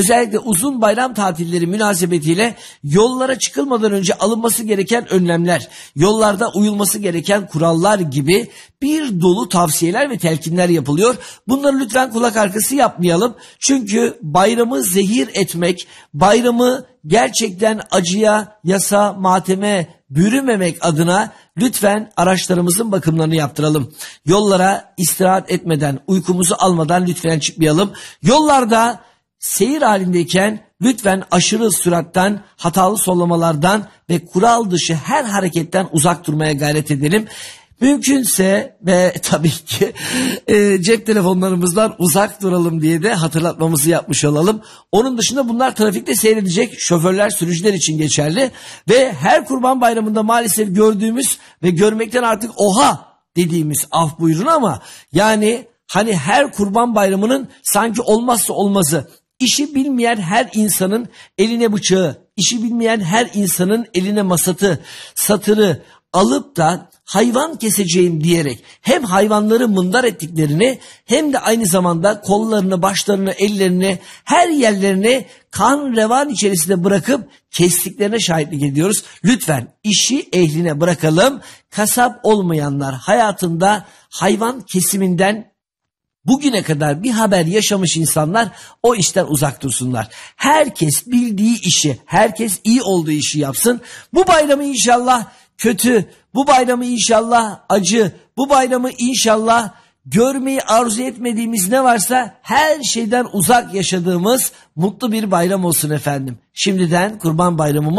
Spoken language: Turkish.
Özellikle uzun bayram tatilleri münasebetiyle yollara çıkılmadan önce alınması gereken önlemler, yollarda uyulması gereken kurallar gibi bir dolu tavsiyeler ve telkinler yapılıyor. Bunları lütfen kulak arkası yapmayalım. Çünkü bayramı zehir etmek, bayramı gerçekten acıya, yasa, mateme bürümemek adına lütfen araçlarımızın bakımlarını yaptıralım. Yollara istirahat etmeden, uykumuzu almadan lütfen çıkmayalım. Yollarda seyir halindeyken lütfen aşırı süratten, hatalı sollamalardan ve kural dışı her hareketten uzak durmaya gayret edelim. Mümkünse ve tabii ki cep telefonlarımızdan uzak duralım diye de hatırlatmamızı yapmış olalım. Onun dışında bunlar trafikte seyredecek şoförler, sürücüler için geçerli. Ve her Kurban Bayramı'nda maalesef gördüğümüz ve görmekten artık oha dediğimiz, af buyurun ama yani hani her Kurban Bayramı'nın sanki olmazsa olmazı, işi bilmeyen her insanın eline bıçağı, işi bilmeyen her insanın eline masatı, satırı alıp da hayvan keseceğim diyerek hem hayvanları mındar ettiklerini hem de aynı zamanda kollarını, başlarını, ellerini, her yerlerini kan revan içerisinde bırakıp kestiklerine şahitlik ediyoruz. Lütfen işi ehline bırakalım. Kasap olmayanlar, hayatında hayvan kesiminden bugüne kadar bir haber yaşamış insanlar o işten uzak dursunlar. Herkes bildiği işi, herkes iyi olduğu işi yapsın. Bu bayramı inşallah kötü, bu bayramı inşallah acı, bu bayramı inşallah görmeyi arzu etmediğimiz ne varsa her şeyden uzak yaşadığımız mutlu bir bayram olsun efendim. Şimdiden Kurban Bayramımız